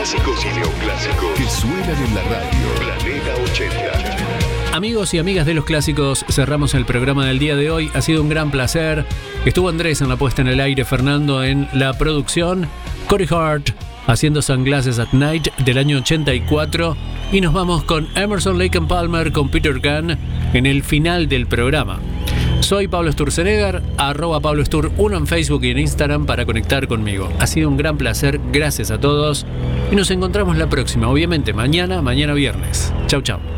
clásicos y neoclásicos que suenan en la radio. Planeta 80. Amigos y amigas de los clásicos, cerramos el programa del día de hoy. Ha sido un gran placer. Estuvo Andrés en la puesta en el aire, Fernando en la producción, Corey Hart haciendo Sunglasses at Night del año 84. Y nos vamos con Emerson, Lake and Palmer con Peter Gunn en el final del programa. Soy Pablo Sturzenegger, @PabloStur1 en Facebook y en Instagram para conectar conmigo. Ha sido un gran placer, gracias a todos. Y nos encontramos la próxima, obviamente mañana viernes. Chau, chau.